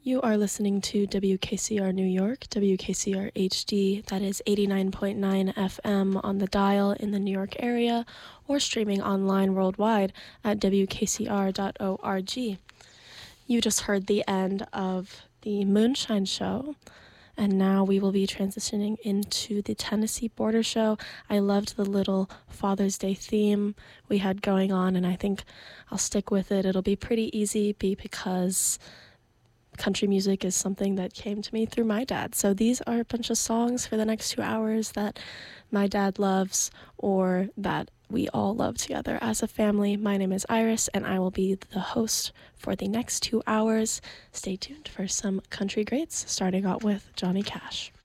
You are listening to WKCR New York, WKCR HD, that is 89.9 FM on the dial in the New York area, or streaming online worldwide at WKCR.org. You just heard the end of the Moonshine Show, and now we will be transitioning into the Tennessee Border Show. I loved the little Father's Day theme we had going on, and I think I'll stick with it. It'll be pretty easy because country music is something that came to me through my dad. So these are a bunch of songs for the next 2 hours that my dad loves or that we all love together as a family. My name is Iris, and I will be the host for the next 2 hours. Stay tuned for some country greats, starting out with Johnny Cash.